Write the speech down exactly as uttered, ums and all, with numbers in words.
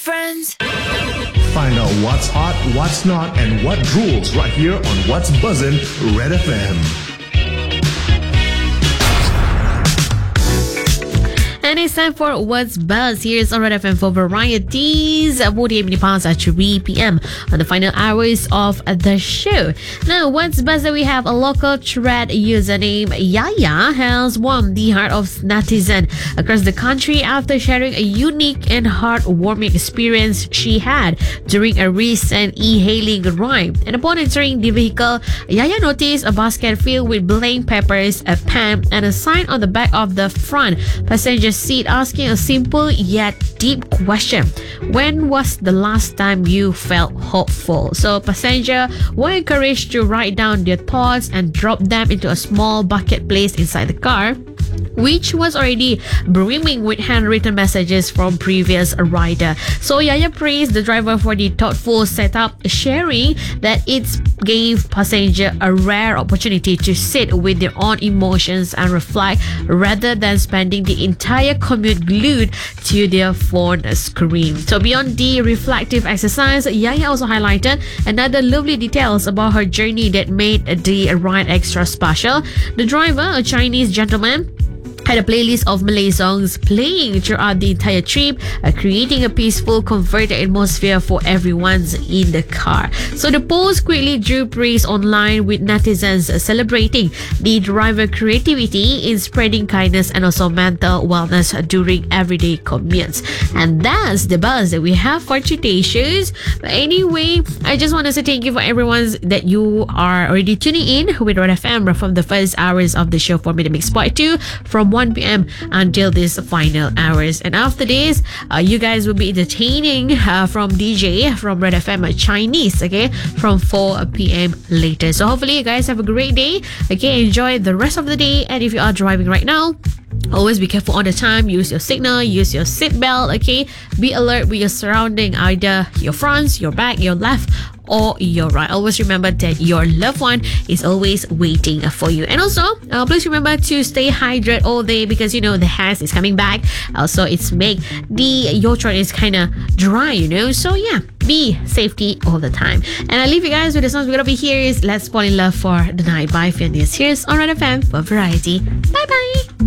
friends. Find out what's hot, what's not, and what rules right here on What's Buzzin' Red F M. And it's time for What's Buzz. Here's on Red F M for varieties. forty-eight minutes past three p.m. on the final hours of the show. Now, What's Buzz, we have a local thread username Yaya has won the heart of netizen across the country after sharing a unique and heartwarming experience she had during a recent e-hailing ride. And upon entering the vehicle, Yaya noticed a basket filled with black peppers, a pen, and a sign on the back of the front passenger seat asking a simple yet deep question: when was the last time you felt hopeful? So passengers were encouraged to write down their thoughts and drop them into a small bucket placed inside the car, which was already brimming with handwritten messages from previous rider. So Yaya praised the driver for the thoughtful setup, sharing that it gave passengers a rare opportunity to sit with their own emotions and reflect rather than spending the entire commute glued to their phone screen. So beyond the reflective exercise, Yaya also highlighted another lovely details about her journey that made the ride extra special. The driver, a Chinese gentleman, had a playlist of Malay songs playing throughout the entire trip, uh, creating a peaceful, comforting atmosphere for everyone's in the car. So the post quickly drew praise online, with netizens celebrating the driver creativity in spreading kindness and also mental wellness during everyday commutes. And that's the buzz that we have for today's shows. But anyway, I just want to say thank you for everyone that you are already tuning in with Red F M from the first hours of the show for me to Mix Point two from one p.m. until this final hours. And after this, uh, you guys will be entertaining uh, from D J from Red F M Chinese, okay, from four p.m. later. So hopefully you guys have a great day. Okay, enjoy the rest of the day. And if you are driving right now, always be careful all the time. Use your signal, use your seatbelt, okay? Be alert with your surrounding, either your front, your back, your left, or your right. Always remember that your loved one is always waiting for you. And also, uh, please remember to stay hydrated all day, because you know the haze is coming back. Also, it's make the your throat is kind of dry, you know. So yeah, be safety all the time. And I leave you guys with the songs we're gonna be here is Let's Fall in Love for the Night by Phineas. Here's on Red F M for variety. Bye bye.